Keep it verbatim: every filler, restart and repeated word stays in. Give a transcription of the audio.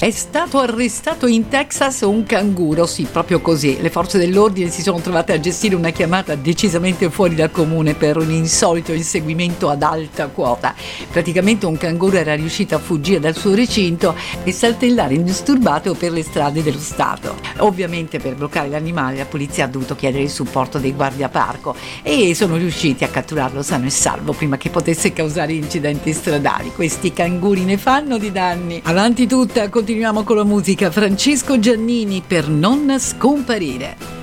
È stato arrestato in Texas un canguro, sì, proprio così. Le forze dell'ordine si sono trovate a gestire una chiamata decisamente fuori dal comune per un insolito inseguimento ad alta quota. Praticamente un canguro era riuscito a fuggire dal suo recinto e saltellare indisturbato per le strade dello stato. Ovviamente per bloccare l'animale la polizia ha dovuto chiedere il supporto dei guardiaparco e sono riusciti a catturarlo sano e salvo prima che potesse causare incidenti stradali. Questi canguri ne fanno di danni. Avanti tutta, continuiamo con la musica. Francesco Giannini, Per non scomparire.